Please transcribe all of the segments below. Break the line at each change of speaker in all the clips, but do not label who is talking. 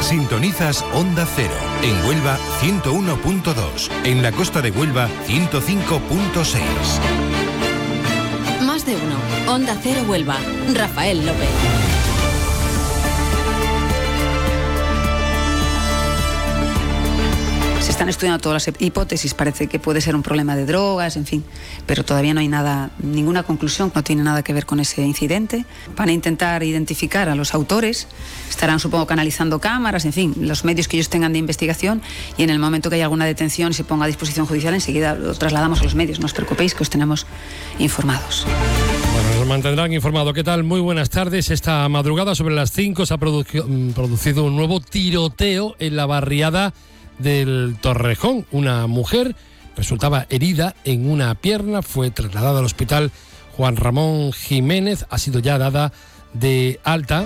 Sintonizas Onda Cero. En Huelva 101.2. En la costa de Huelva 105.6.
Más de uno. Onda Cero Huelva. Rafael López.
Se están estudiando todas las hipótesis, parece que puede ser un problema de drogas, en fin, pero todavía no hay ninguna conclusión, no tiene nada que ver con ese incidente. Van a intentar identificar a los autores, estarán supongo canalizando cámaras, en fin, los medios que ellos tengan de investigación, y en el momento que haya alguna detención y se ponga a disposición judicial, enseguida lo trasladamos a los medios, no os preocupéis que os tenemos informados.
Bueno, nos mantendrán informados. ¿Qué tal? Muy buenas tardes. Esta madrugada sobre las 5 se ha producido un nuevo tiroteo en la barriada del Torrejón. Una mujer resultaba herida en una pierna, fue trasladada al hospital Juan Ramón Jiménez, ha sido ya dada de alta.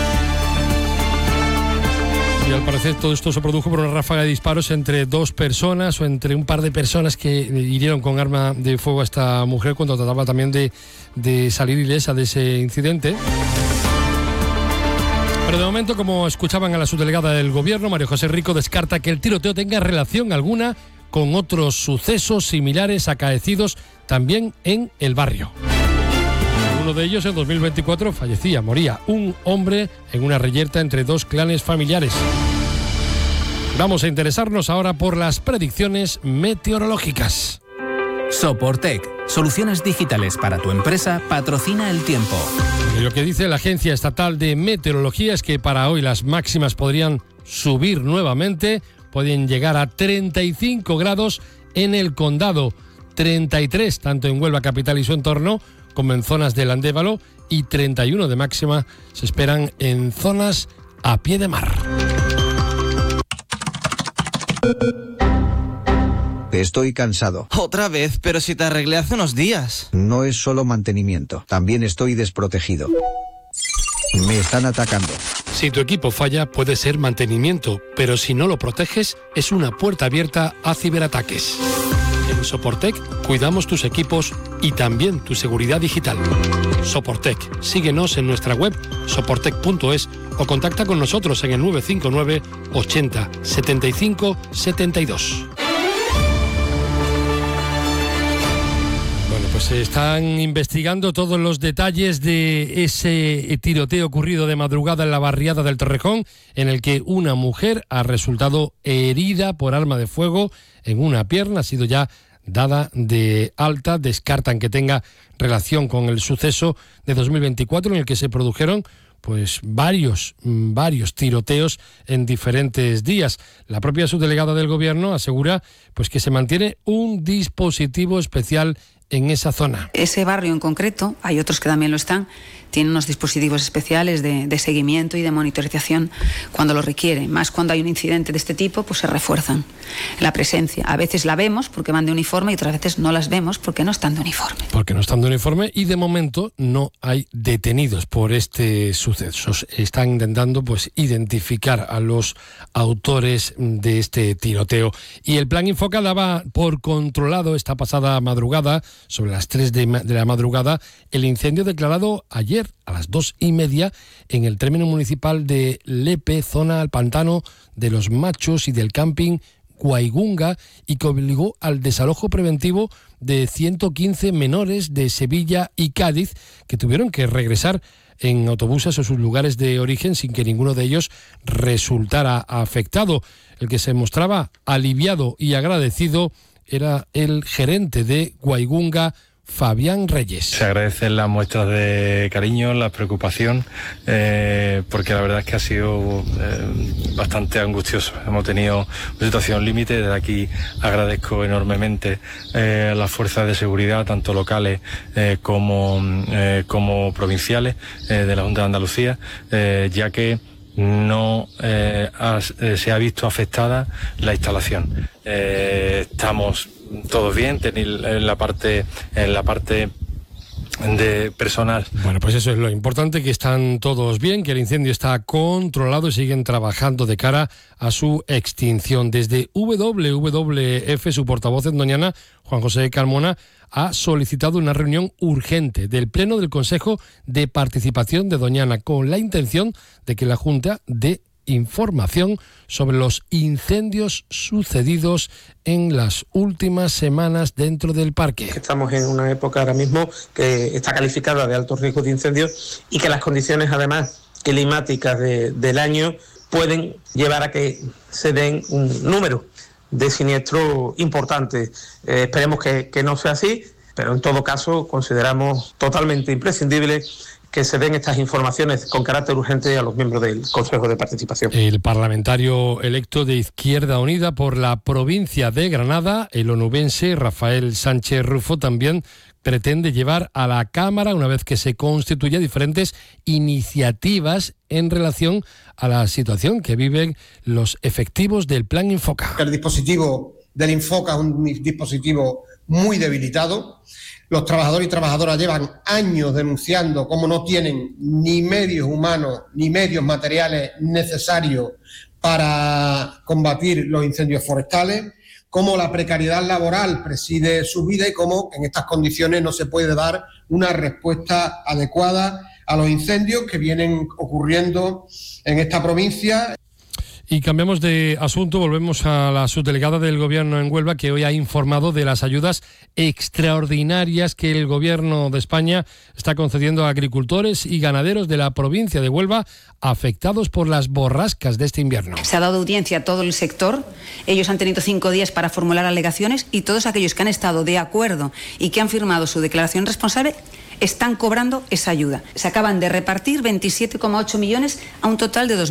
Y al parecer todo esto se produjo por una ráfaga de disparos entre dos personas o entre un par de personas que hirieron con arma de fuego a esta mujer cuando trataba también de salir ilesa de ese incidente. Pero de momento, como escuchaban a la subdelegada del Gobierno, María José Rico, descarta que el tiroteo tenga relación alguna con otros sucesos similares acaecidos también en el barrio. Uno de ellos, en 2024, moría un hombre en una reyerta entre dos clanes familiares. Vamos a interesarnos ahora por las predicciones meteorológicas.
Soportec, soluciones digitales para tu empresa, patrocina el tiempo.
Y lo que dice la Agencia Estatal de Meteorología es que para hoy las máximas podrían subir nuevamente, pueden llegar a 35 grados en el condado, 33 tanto en Huelva capital y su entorno como en zonas del Andévalo, y 31 de máxima se esperan en zonas a pie de mar.
Estoy cansado.
Otra vez, pero si te arreglé hace unos días.
No es solo mantenimiento, también estoy desprotegido. Me están atacando.
Si tu equipo falla, puede ser mantenimiento, pero si no lo proteges, es una puerta abierta a ciberataques. En Soportec cuidamos tus equipos y también tu seguridad digital. Soportec, síguenos en nuestra web soportec.es o contacta con nosotros en el 959 80 75 72. Pues se están investigando todos los detalles de ese tiroteo ocurrido de madrugada en la barriada del Torrejón, en el que una mujer ha resultado herida por arma de fuego en una pierna, ha sido ya dada de alta. Descartan que tenga relación con el suceso de 2024 en el que se produjeron pues varios tiroteos en diferentes días. La propia subdelegada del Gobierno asegura pues que se mantiene un dispositivo especial en esa zona.
Ese barrio en concreto, hay otros que también lo están, tiene unos dispositivos especiales de seguimiento y de monitorización cuando lo requiere. Más cuando hay un incidente de este tipo, pues se refuerzan la presencia. A veces la vemos porque van de uniforme y otras veces no las vemos porque no están de uniforme.
Porque no están de uniforme y de momento no hay detenidos por este suceso. Están intentando pues identificar a los autores de este tiroteo. Y el Plan Infoca daba por controlado esta pasada madrugada, sobre las 3 de la madrugada, el incendio declarado ayer a las 2:30 en el término municipal de Lepe, zona al pantano de los Machos y del camping Guaigunga, y que obligó al desalojo preventivo de 115 menores de Sevilla y Cádiz que tuvieron que regresar en autobuses a sus lugares de origen sin que ninguno de ellos resultara afectado. El que se mostraba aliviado y agradecido era el gerente de Guaigunga, Fabián Reyes.
Se agradecen las muestras de cariño, la preocupación, porque la verdad es que ha sido bastante angustioso. Hemos tenido una situación límite. Desde aquí agradezco enormemente a las fuerzas de seguridad, tanto locales como provinciales, de la Junta de Andalucía, ya que no se ha visto afectada la instalación. Estamos todos bien, en la parte de personal.
Bueno, pues eso es lo importante, que están todos bien, que el incendio está controlado y siguen trabajando de cara a su extinción. Desde WWF, su portavoz en Doñana, Juan José Carmona, ha solicitado una reunión urgente del Pleno del Consejo de Participación de Doñana con la intención de que la Junta dé información sobre los incendios sucedidos en las últimas semanas dentro del parque.
Estamos en una época ahora mismo que está calificada de alto riesgo de incendios y que las condiciones además climáticas del año pueden llevar a que se den un número de siniestros importante. Esperemos que no sea así, pero en todo caso consideramos totalmente imprescindible que se den estas informaciones con carácter urgente a los miembros del Consejo de Participación.
El parlamentario electo de Izquierda Unida por la provincia de Granada, el onubense Rafael Sánchez Rufo, también pretende llevar a la Cámara, una vez que se constituya, diferentes iniciativas en relación a la situación que viven los efectivos del Plan Infoca.
El dispositivo del Infoca es un dispositivo muy debilitado. Los trabajadores y trabajadoras llevan años denunciando cómo no tienen ni medios humanos ni medios materiales necesarios para combatir los incendios forestales, cómo la precariedad laboral preside su vida y cómo en estas condiciones no se puede dar una respuesta adecuada a los incendios que vienen ocurriendo en esta provincia.
Y cambiamos de asunto, volvemos a la subdelegada del Gobierno en Huelva, que hoy ha informado de las ayudas extraordinarias que el Gobierno de España está concediendo a agricultores y ganaderos de la provincia de Huelva afectados por las borrascas de este invierno.
Se ha dado audiencia a todo el sector, ellos han tenido 5 días para formular alegaciones y todos aquellos que han estado de acuerdo y que han firmado su declaración responsable están cobrando esa ayuda. Se acaban de repartir 27,8 millones a un total de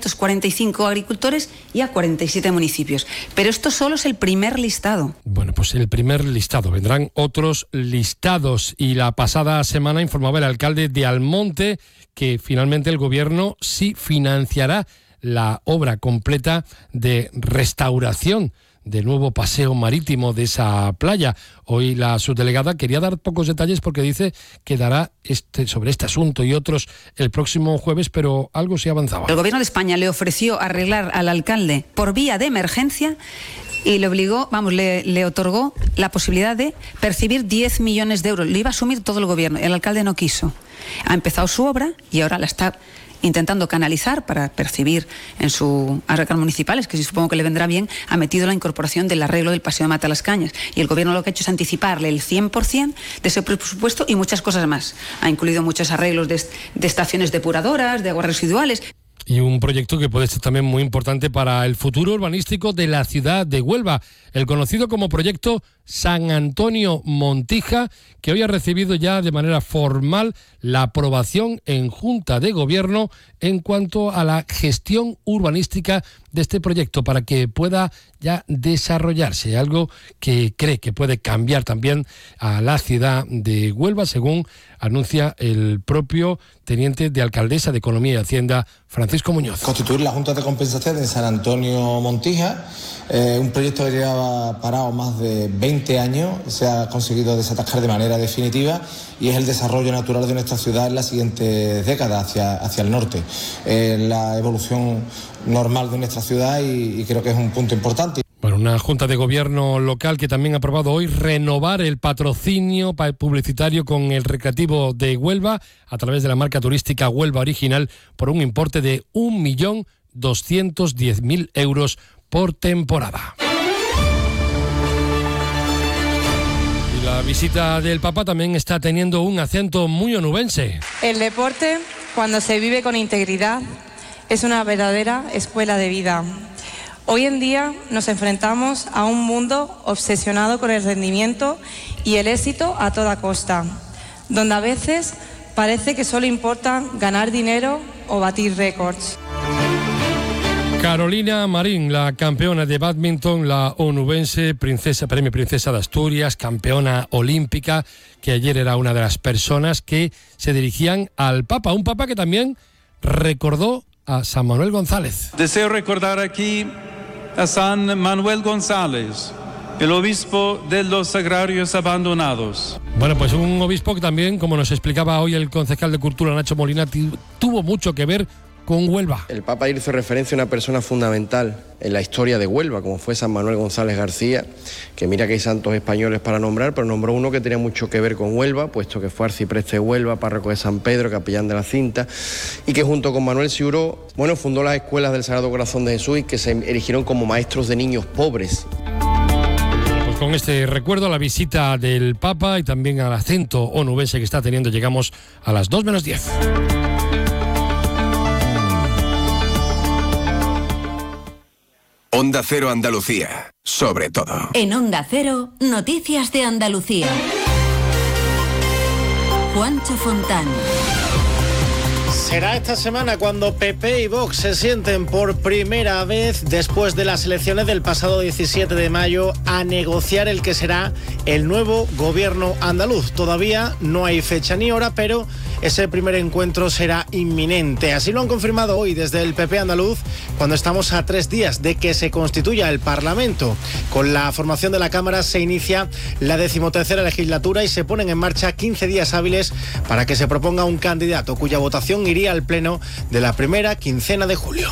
2.545 agricultores y a 47 municipios. Pero esto solo es el primer listado.
Bueno, pues el primer listado. Vendrán otros listados. Y la pasada semana informaba el alcalde de Almonte que finalmente el Gobierno sí financiará la obra completa de restauración del nuevo paseo marítimo de esa playa. Hoy la subdelegada quería dar pocos detalles porque dice que dará sobre este asunto y otros el próximo jueves, pero algo sí avanzaba.
El Gobierno de España le ofreció arreglar al alcalde por vía de emergencia y le obligó, le otorgó la posibilidad de percibir 10 millones de euros. Lo iba a asumir todo el Gobierno. El alcalde no quiso. Ha empezado su obra y ahora la está intentando canalizar para percibir en sus arreglos municipales, que supongo que le vendrá bien, ha metido la incorporación del arreglo del Paseo de Matalascañas. Y el Gobierno lo que ha hecho es anticiparle el 100% de ese presupuesto y muchas cosas más. Ha incluido muchos arreglos de estaciones depuradoras, de aguas residuales.
Y un proyecto que puede ser también muy importante para el futuro urbanístico de la ciudad de Huelva, el conocido como proyecto San Antonio Montija, que hoy ha recibido ya de manera formal la aprobación en Junta de Gobierno en cuanto a la gestión urbanística de este proyecto para que pueda ya desarrollarse, algo que cree que puede cambiar también a la ciudad de Huelva, según anuncia el propio teniente de alcaldesa de Economía y Hacienda, Francisco Muñoz.
Constituir la Junta de Compensación de San Antonio Montija, un proyecto que llevaba parado más de 20 años, se ha conseguido desatascar de manera definitiva y es el desarrollo natural de nuestra ciudad en la siguiente década hacia el norte. La evolución normal de nuestra ciudad y creo que es un punto importante.
Bueno, una Junta de Gobierno local que también ha aprobado hoy renovar el patrocinio publicitario con el Recreativo de Huelva a través de la marca turística Huelva Original por un importe de 1.210.000 euros por temporada. Y la visita del Papa también está teniendo un acento muy onubense.
El deporte, cuando se vive con integridad, es una verdadera escuela de vida. Hoy en día nos enfrentamos a un mundo obsesionado con el rendimiento y el éxito a toda costa, donde a veces parece que solo importa ganar dinero o batir récords.
Carolina Marín, la campeona de bádminton, la onubense, premio Princesa de Asturias, campeona olímpica, que ayer era una de las personas que se dirigían al Papa, un Papa que también recordó a San Manuel González.
Deseo recordar aquí a San Manuel González, el obispo de los Sagrarios Abandonados.
Bueno, pues un obispo que también, como nos explicaba hoy el concejal de Cultura, Nacho Molina, tuvo mucho que ver con Huelva.
El Papa hizo referencia a una persona fundamental en la historia de Huelva, como fue San Manuel González García, que mira que hay santos españoles para nombrar, pero nombró uno que tenía mucho que ver con Huelva, puesto que fue arcipreste de Huelva, párroco de San Pedro, capellán de la Cinta, y que junto con Manuel Ciuró, fundó las escuelas del Sagrado Corazón de Jesús y que se erigieron como maestros de niños pobres.
Pues con este recuerdo a la visita del Papa y también al acento onubense que está teniendo, llegamos a las 2:10.
Onda Cero Andalucía, sobre todo.
En Onda Cero, noticias de Andalucía. Juancho Fontán.
Será esta semana cuando PP y Vox se sienten por primera vez después de las elecciones del pasado 17 de mayo a negociar el que será el nuevo gobierno andaluz. Todavía no hay fecha ni hora, pero ese primer encuentro será inminente. Así lo han confirmado hoy desde el PP andaluz, cuando estamos a 3 días de que se constituya el Parlamento. Con la formación de la Cámara se inicia la 13ª legislatura y se ponen en marcha 15 días hábiles para que se proponga un candidato cuya votación iría al pleno de la primera quincena de julio.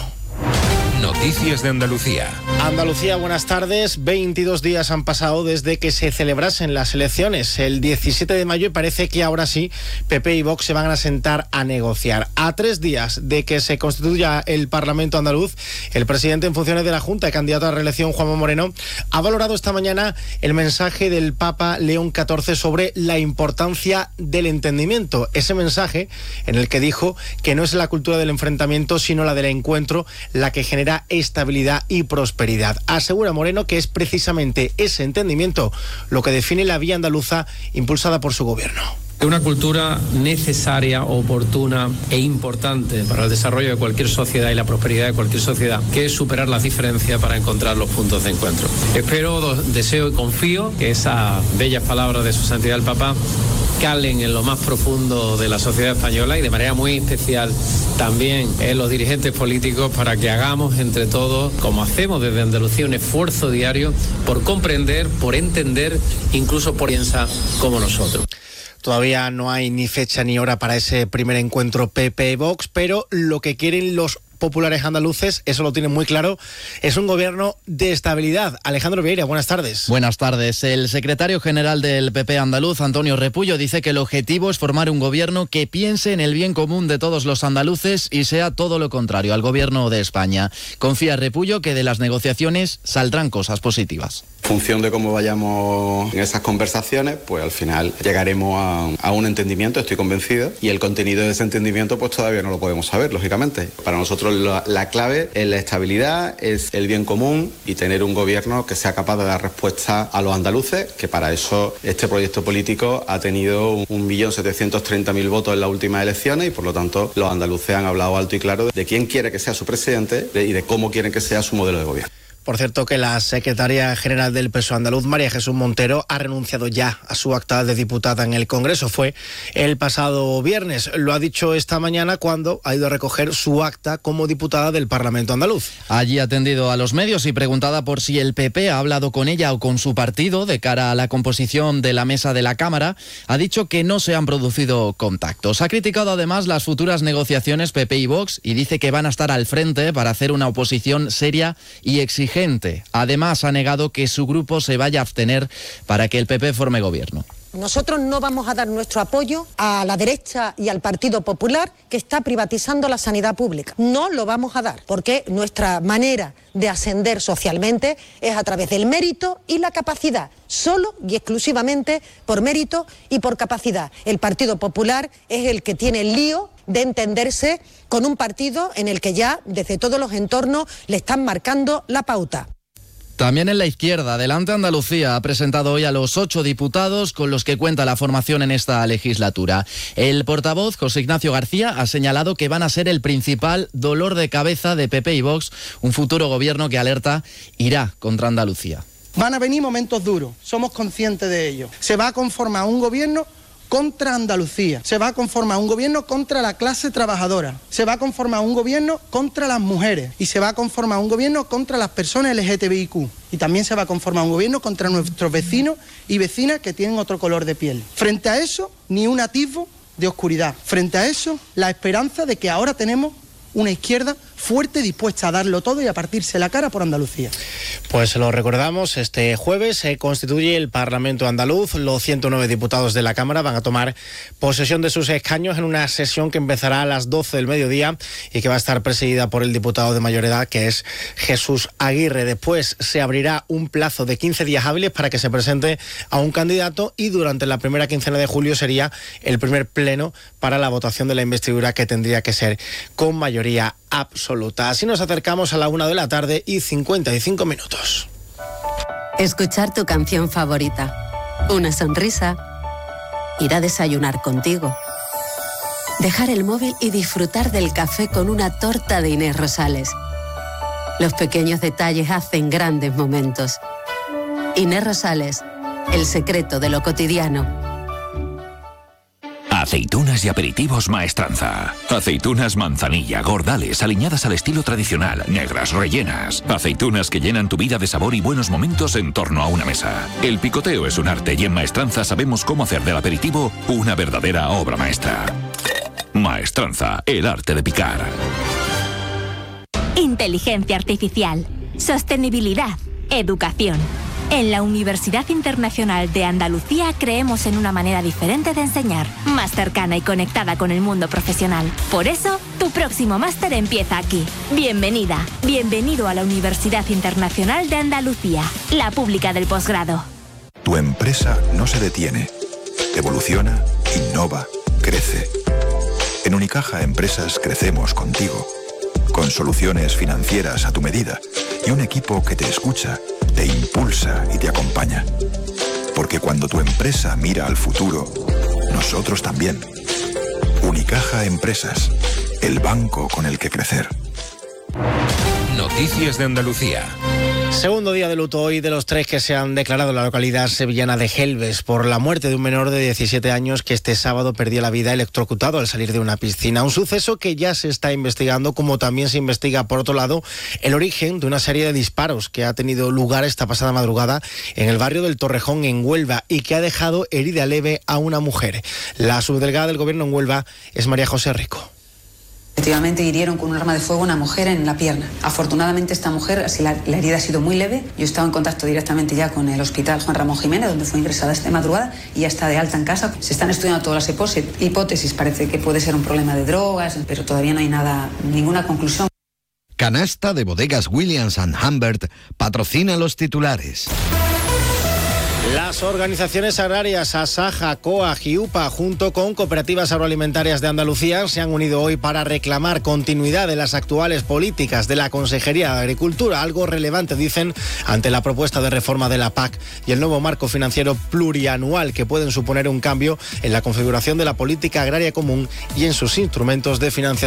Noticias de Andalucía.
Andalucía, buenas tardes. 22 días han pasado desde que se celebrasen las elecciones el 17 de mayo y parece que ahora sí PP y Vox se van a sentar a negociar. A 3 días de que se constituya el Parlamento andaluz, el presidente en funciones de la Junta y candidato a la reelección, Juanma Moreno, ha valorado esta mañana el mensaje del Papa León XIV sobre la importancia del entendimiento. Ese mensaje en el que dijo que no es la cultura del enfrentamiento, sino la del encuentro, la que genera estabilidad y prosperidad. Asegura Moreno que es precisamente ese entendimiento lo que define la vía andaluza impulsada por su gobierno.
Una cultura necesaria, oportuna e importante para el desarrollo de cualquier sociedad y la prosperidad de cualquier sociedad, que es superar las diferencias para encontrar los puntos de encuentro. Espero, deseo y confío que esas bellas palabras de su santidad el Papa calen en lo más profundo de la sociedad española y de manera muy especial también en los dirigentes políticos, para que hagamos entre todos, como hacemos desde Andalucía, un esfuerzo diario por comprender, por entender, incluso por pensar como nosotros.
Todavía no hay ni fecha ni hora para ese primer encuentro PP y Vox, pero lo que quieren los populares andaluces, eso lo tienen muy claro, es un gobierno de estabilidad. Alejandro Vieira, buenas tardes.
Buenas tardes. El secretario general del PP andaluz, Antonio Repullo, dice que el objetivo es formar un gobierno que piense en el bien común de todos los andaluces y sea todo lo contrario al gobierno de España. Confía Repullo que de las negociaciones saldrán cosas positivas.
En función de cómo vayamos en esas conversaciones, pues al final llegaremos a un entendimiento, estoy convencido, y el contenido de ese entendimiento pues todavía no lo podemos saber, lógicamente. Para nosotros la clave es la estabilidad, es el bien común y tener un gobierno que sea capaz de dar respuesta a los andaluces, que para eso este proyecto político ha tenido 1.730.000 votos en las últimas elecciones y por lo tanto los andaluces han hablado alto y claro de quién quiere que sea su presidente y de cómo quieren que sea su modelo de gobierno.
Por cierto, que la secretaria general del PSOE andaluz, María Jesús Montero, ha renunciado ya a su acta de diputada en el Congreso. Fue el pasado viernes. Lo ha dicho esta mañana cuando ha ido a recoger su acta como diputada del Parlamento andaluz.
Allí ha atendido a los medios y preguntada por si el PP ha hablado con ella o con su partido de cara a la composición de la mesa de la Cámara, ha dicho que no se han producido contactos. Ha criticado además las futuras negociaciones PP y Vox y dice que van a estar al frente para hacer una oposición seria y exigente. Además, ha negado que su grupo se vaya a abstener para que el PP forme gobierno.
Nosotros no vamos a dar nuestro apoyo a la derecha y al Partido Popular que está privatizando la sanidad pública. No lo vamos a dar, porque nuestra manera de ascender socialmente es a través del mérito y la capacidad, solo y exclusivamente por mérito y por capacidad. El Partido Popular es el que tiene el lío de entenderse con un partido en el que ya desde todos los entornos le están marcando la pauta.
También en la izquierda, Adelante Andalucía ha presentado hoy a los 8 diputados con los que cuenta la formación en esta legislatura. El portavoz, José Ignacio García, ha señalado que van a ser el principal dolor de cabeza de PP y Vox, un futuro gobierno que alerta irá contra Andalucía.
Van a venir momentos duros, somos conscientes de ello. Se va a conformar un gobierno contra Andalucía, se va a conformar un gobierno contra la clase trabajadora, se va a conformar un gobierno contra las mujeres y se va a conformar un gobierno contra las personas LGTBIQ y también se va a conformar un gobierno contra nuestros vecinos y vecinas que tienen otro color de piel. Frente a eso, ni un atisbo de oscuridad. Frente a eso, la esperanza de que ahora tenemos una izquierda fuerte, dispuesta a darlo todo y a partirse la cara por Andalucía.
Pues se lo recordamos, este jueves se constituye el Parlamento andaluz. Los 109 diputados de la Cámara van a tomar posesión de sus escaños en una sesión que empezará a las 12 del mediodía y que va a estar presidida por el diputado de mayor edad, que es Jesús Aguirre. Después se abrirá un plazo de 15 días hábiles para que se presente a un candidato y durante la primera quincena de julio sería el primer pleno para la votación de la investidura, que tendría que ser con mayoría absoluta. Así nos acercamos a la 1:55 p.m.
Escuchar tu canción favorita, una sonrisa, ir a desayunar contigo, dejar el móvil y disfrutar del café con una torta de Inés Rosales. Los pequeños detalles hacen grandes momentos. Inés Rosales, el secreto de lo cotidiano.
Aceitunas y aperitivos Maestranza. Aceitunas manzanilla, gordales, aliñadas al estilo tradicional, negras, rellenas. Aceitunas que llenan tu vida de sabor y buenos momentos en torno a una mesa. El picoteo es un arte y en Maestranza sabemos cómo hacer del aperitivo una verdadera obra maestra. Maestranza, el arte de picar.
Inteligencia artificial, sostenibilidad, educación. En la Universidad Internacional de Andalucía creemos en una manera diferente de enseñar, más cercana y conectada con el mundo profesional. Por eso, tu próximo máster empieza aquí. Bienvenida, bienvenido a la Universidad Internacional de Andalucía, la pública del posgrado.
Tu empresa no se detiene, evoluciona, innova, crece. En Unicaja Empresas crecemos contigo, con soluciones financieras a tu medida y un equipo que te escucha, te impulsa y te acompaña. Porque cuando tu empresa mira al futuro, nosotros también. Unicaja Empresas, el banco con el que crecer.
Noticias de Andalucía.
Segundo día de luto hoy de los 3 que se han declarado en la localidad sevillana de Gelbes por la muerte de un menor de 17 años que este sábado perdió la vida electrocutado al salir de una piscina. Un suceso que ya se está investigando, como también se investiga, por otro lado, el origen de una serie de disparos que ha tenido lugar esta pasada madrugada en el barrio del Torrejón, en Huelva, y que ha dejado herida leve a una mujer. La subdelegada del Gobierno en Huelva es María José Rico.
Efectivamente hirieron con un arma de fuego a una mujer en la pierna. Afortunadamente esta mujer, así la herida ha sido muy leve. Yo he estado en contacto directamente ya con el hospital Juan Ramón Jiménez, donde fue ingresada esta madrugada, y ya está de alta en casa. Se están estudiando todas las hipótesis. Parece que puede ser un problema de drogas, pero todavía no hay ninguna conclusión.
Canasta de Bodegas Williams & Humbert patrocina los titulares.
Las organizaciones agrarias Asaja, COAG y UPA, junto con Cooperativas Agroalimentarias de Andalucía, se han unido hoy para reclamar continuidad de las actuales políticas de la Consejería de Agricultura, algo relevante, dicen, ante la propuesta de reforma de la PAC y el nuevo marco financiero plurianual, que pueden suponer un cambio en la configuración de la política agraria común y en sus instrumentos de financiación.